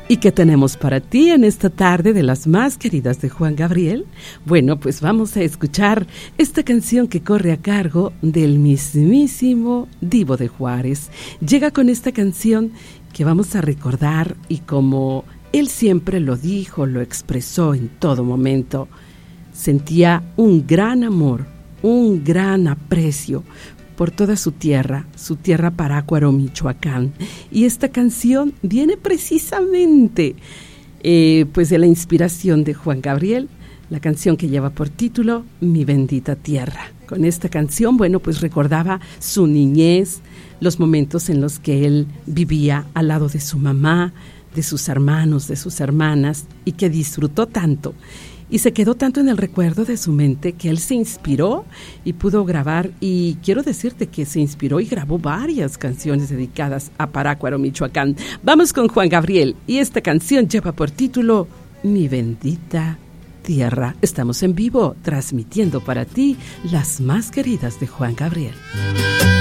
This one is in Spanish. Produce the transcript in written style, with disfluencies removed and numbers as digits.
¿Y qué tenemos para ti en esta tarde de las más queridas de Juan Gabriel? Bueno, pues vamos a escuchar esta canción que corre a cargo del mismísimo Divo de Juárez. Llega con esta canción que vamos a recordar y como él siempre lo dijo, lo expresó en todo momento, sentía un gran amor, un gran aprecio por toda su tierra Parácuaro, Michoacán. Y esta canción viene precisamente pues de la inspiración de Juan Gabriel, la canción que lleva por título Mi bendita tierra. Con esta canción, bueno, pues recordaba su niñez, los momentos en los que él vivía al lado de su mamá, de sus hermanos, de sus hermanas, y que disfrutó tanto. Y se quedó tanto en el recuerdo de su mente que él se inspiró y pudo grabar, y quiero decirte que se inspiró y grabó varias canciones dedicadas a Parácuaro, Michoacán. Vamos con Juan Gabriel, y esta canción lleva por título Mi bendita tierra. Estamos en vivo, transmitiendo para ti las más queridas de Juan Gabriel.